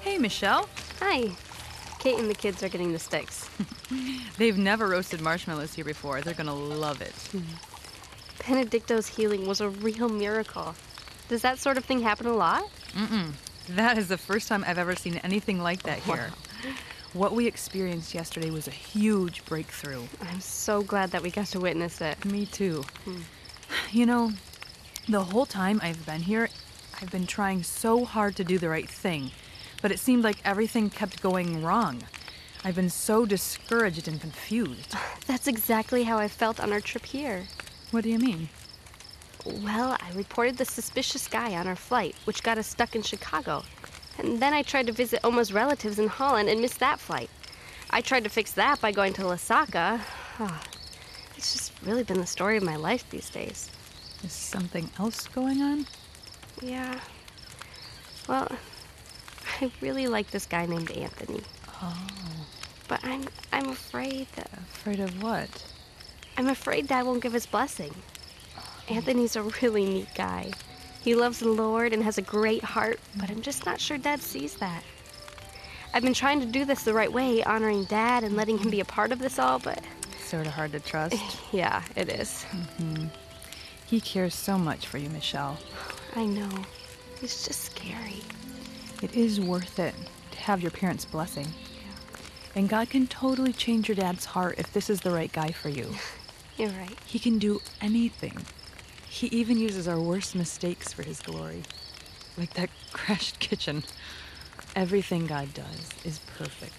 Hey, Michelle. Hi. Kate and the kids are getting the sticks. They've never roasted marshmallows here before. They're gonna love it. Benedicto's healing was a real miracle. Does that sort of thing happen a lot? That is the first time I've ever seen anything like that here. What we experienced yesterday was a huge breakthrough. I'm so glad that we got to witness it. Me too. You know, the whole time I've been here, I've been trying so hard to do the right thing, but it seemed like everything kept going wrong. I've been so discouraged and confused. That's exactly how I felt on our trip here. What do you mean? Well, I reported the suspicious guy on our flight, which got us stuck in Chicago. And then I tried to visit Oma's relatives in Holland and missed that flight. I tried to fix that by going to Lasaka. It's just really been the story of my life these days. Is something else going on? Yeah. Well, I really like this guy named Anthony. Oh. But I'm afraid that... Afraid of what? I'm afraid Dad won't give his blessing. Anthony's a really neat guy. He loves the Lord and has a great heart, but I'm just not sure Dad sees that. I've been trying to do this the right way, honoring Dad and letting him be a part of this all, but... Sort of hard to trust. Yeah, it is. He cares so much for you, Michelle. I know. It's just scary. It is worth it to have your parents' blessing. And God can totally change your dad's heart if this is the right guy for you. You're right. He can do anything. He even uses our worst mistakes for his glory. Like that crashed kitchen. Everything God does is perfect.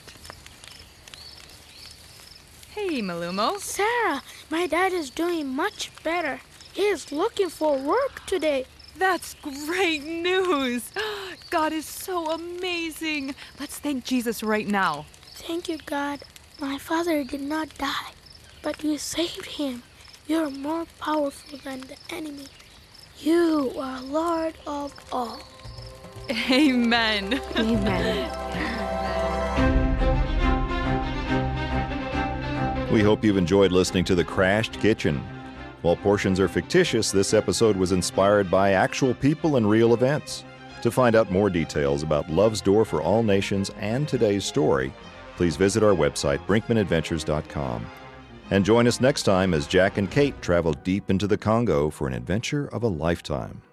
Hey, Malumo. Sarah, my dad is doing much better. He is looking for work today. That's great news. God is so amazing. Let's thank Jesus right now. Thank you, God. My father did not die, but you saved him. You're more powerful than the enemy. You are Lord of all. Amen. Amen. We hope you've enjoyed listening to The Crashed Kitchen. While portions are fictitious, this episode was inspired by actual people and real events. To find out more details about Love's Door for All Nations and today's story, please visit our website, brinkmanadventures.com. And join us next time as Jack and Kate travel deep into the Congo for an adventure of a lifetime.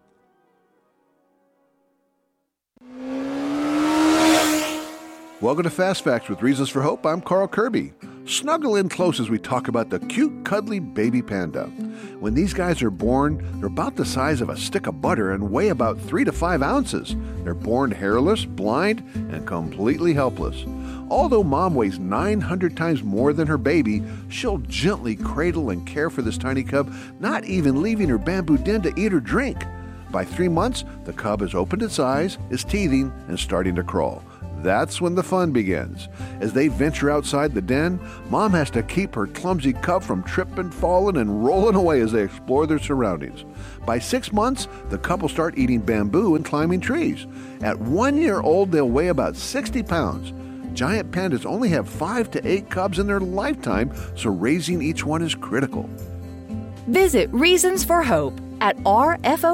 Welcome to Fast Facts with Reasons for Hope. I'm Carl Kirby. Snuggle in close as we talk about the cute, cuddly baby panda. When these guys are born, they're about the size of a stick of butter and weigh about 3 to 5 ounces. They're born hairless, blind, and completely helpless. Although mom weighs 900 times more than her baby, she'll gently cradle and care for this tiny cub, not even leaving her bamboo den to eat or drink. By 3 months, the cub has opened its eyes, is teething, and starting to crawl. That's when the fun begins. As they venture outside the den, Mom has to keep her clumsy cub from tripping, falling, and rolling away as they explore their surroundings. By 6 months, the couple start eating bamboo and climbing trees. At 1 year old, they'll weigh about 60 pounds. Giant pandas only have 5 to 8 cubs in their lifetime, so raising each one is critical. Visit Reasons for Hope at rfo.org.